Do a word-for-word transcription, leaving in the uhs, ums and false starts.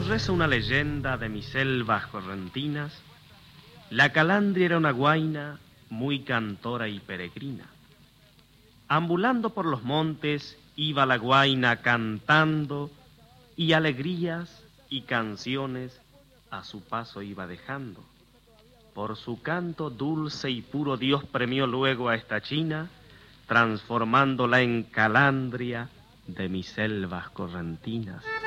reza una leyenda de mis selvas correntinas, la calandria era una guaina muy cantora y peregrina. Ambulando por los montes iba la guaina cantando, y alegrías y canciones a su paso iba dejando. Por su canto dulce y puro Dios premió luego a esta china, transformándola en calandria de mis selvas correntinas.